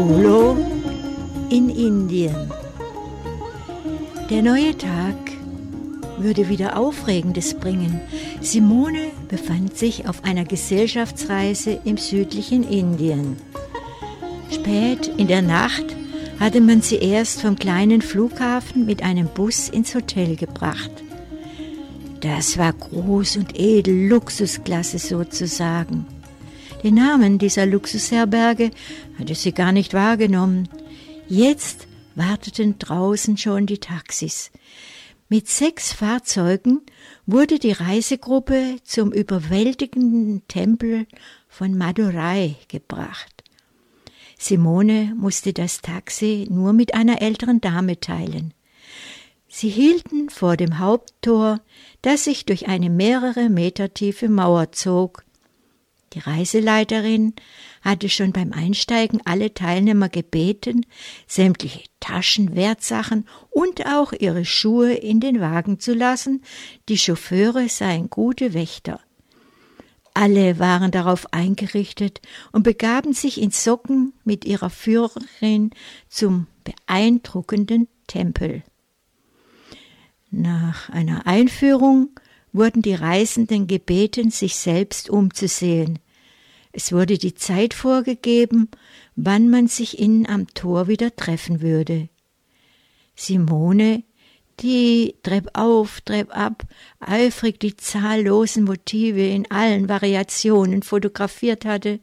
Solo in Indien. Der neue Tag würde wieder Aufregendes bringen. Simone befand sich auf einer Gesellschaftsreise im südlichen Indien. Spät in der Nacht hatte man sie erst vom kleinen Flughafen mit einem Bus ins Hotel gebracht. Das war groß und edel, Luxusklasse sozusagen. Den Namen dieser Luxusherberge hatte sie gar nicht wahrgenommen. Jetzt warteten draußen schon die Taxis. Mit 6 Fahrzeugen wurde die Reisegruppe zum überwältigenden Tempel von Madurai gebracht. Simone musste das Taxi nur mit einer älteren Dame teilen. Sie hielten vor dem Haupttor, das sich durch eine mehrere Meter tiefe Mauer zog. Die Reiseleiterin hatte schon beim Einsteigen alle Teilnehmer gebeten, sämtliche Taschen, Wertsachen und auch ihre Schuhe in den Wagen zu lassen. Die Chauffeure seien gute Wächter. Alle waren darauf eingerichtet und begaben sich in Socken mit ihrer Führerin zum beeindruckenden Tempel. Nach einer Einführung wurden die Reisenden gebeten, sich selbst umzusehen. Es wurde die Zeit vorgegeben, wann man sich innen am Tor wieder treffen würde. Simone, die Trepp-auf, Trepp-ab, eifrig die zahllosen Motive in allen Variationen fotografiert hatte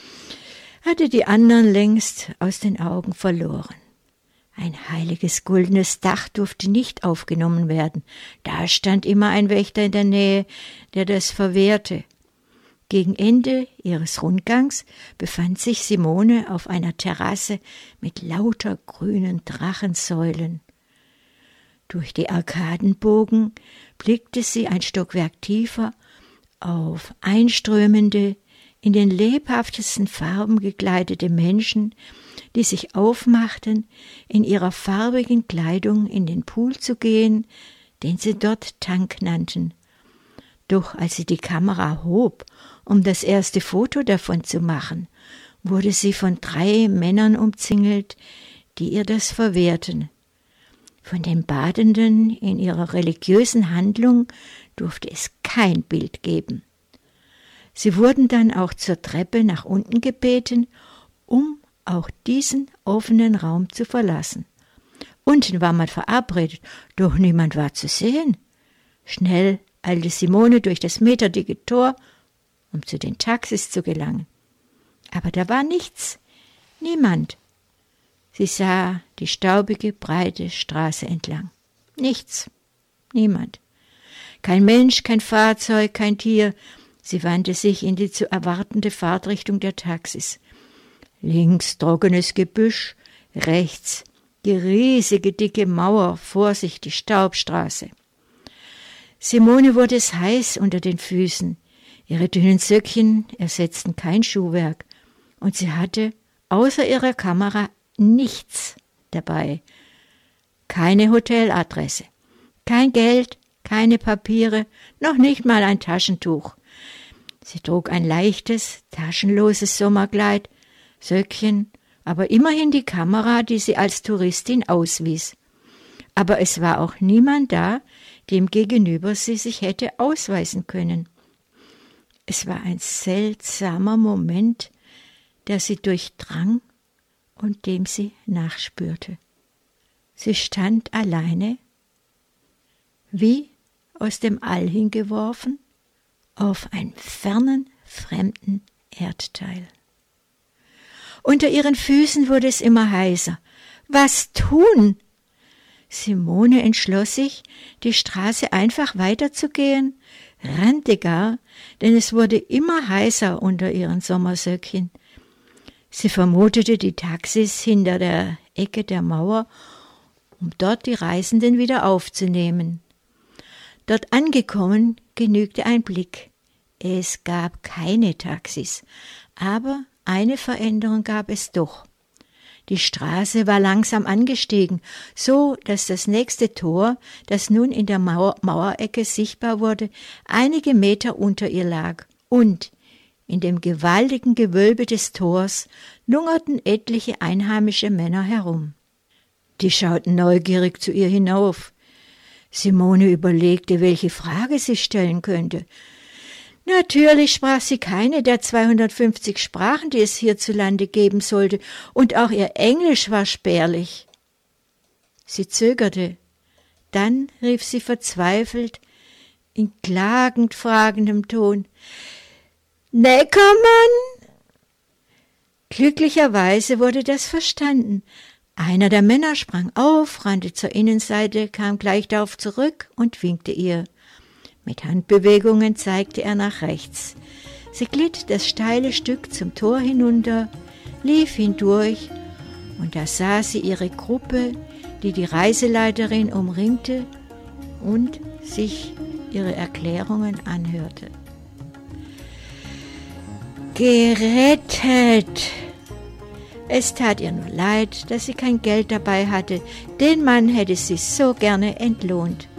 die anderen längst aus den Augen verloren. Ein heiliges goldenes Dach durfte nicht aufgenommen werden. Da stand immer ein Wächter in der Nähe, der das verwehrte. Gegen Ende ihres Rundgangs befand sich Simone auf einer Terrasse mit lauter grünen Drachensäulen. Durch die Arkadenbogen blickte sie ein Stockwerk tiefer auf einströmende, in den lebhaftesten Farben gekleidete Menschen, die sich aufmachten, in ihrer farbigen Kleidung in den Pool zu gehen, den sie dort Tank nannten. Doch als sie die Kamera hob, um das erste Foto davon zu machen, wurde sie von 3 Männern umzingelt, die ihr das verwehrten. Von den Badenden in ihrer religiösen Handlung durfte es kein Bild geben. Sie wurden dann auch zur Treppe nach unten gebeten, um auch diesen offenen Raum zu verlassen. Unten war man verabredet, doch niemand war zu sehen. Schnell eilte Simone durch das meterdicke Tor, um zu den Taxis zu gelangen. Aber da war nichts, niemand. Sie sah die staubige, breite Straße entlang. Nichts, niemand. Kein Mensch, kein Fahrzeug, kein Tier. Sie wandte sich in die zu erwartende Fahrtrichtung der Taxis. Links trockenes Gebüsch, rechts die riesige, dicke Mauer, vor sich die Staubstraße. Simone wurde es heiß unter den Füßen. Ihre dünnen Söckchen ersetzten kein Schuhwerk. Und sie hatte außer ihrer Kamera nichts dabei. Keine Hoteladresse, kein Geld, keine Papiere, noch nicht mal ein Taschentuch. Sie trug ein leichtes, taschenloses Sommerkleid, Söckchen, aber immerhin die Kamera, die sie als Touristin auswies. Aber es war auch niemand da, dem gegenüber sie sich hätte ausweisen können. Es war ein seltsamer Moment, der sie durchdrang und dem sie nachspürte. Sie stand alleine, wie aus dem All hingeworfen, auf einen fernen, fremden Erdteil. Unter ihren Füßen wurde es immer heißer. Was tun? Simone entschloss sich, die Straße einfach weiterzugehen, rannte gar, denn es wurde immer heißer unter ihren Sommersöckchen. Sie vermutete die Taxis hinter der Ecke der Mauer, um dort die Reisenden wieder aufzunehmen. Dort angekommen genügte ein Blick. Es gab keine Taxis, aber eine Veränderung gab es doch. Die Straße war langsam angestiegen, so dass das nächste Tor, das nun in der Mauerecke sichtbar wurde, einige Meter unter ihr lag. Und In dem gewaltigen Gewölbe des Tors lungerten etliche einheimische Männer herum. Die schauten neugierig zu ihr hinauf. Simone überlegte, welche Frage sie stellen könnte. Natürlich sprach sie keine der 250 Sprachen, die es hierzulande geben sollte, und auch ihr Englisch war spärlich. Sie zögerte. Dann rief sie verzweifelt, in klagend fragendem Ton: »Neckermann?« Glücklicherweise wurde das verstanden. Einer der Männer sprang auf, rannte zur Innenseite, kam gleich darauf zurück und winkte ihr. Mit Handbewegungen zeigte er nach rechts. Sie glitt das steile Stück zum Tor hinunter, lief hindurch, und da sah sie ihre Gruppe, die Reiseleiterin umringte und sich ihre Erklärungen anhörte. Gerettet! Es tat ihr nur leid, dass sie kein Geld dabei hatte. Den Mann hätte sie so gerne entlohnt.